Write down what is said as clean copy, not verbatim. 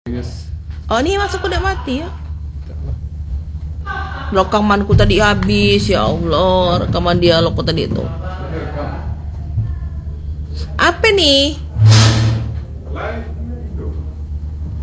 Yes. Oh, ini masuk udah mati ya. Rekamanku tadi habis, ya Allah. Rekaman dialogku tadi itu. Apa nih? Live.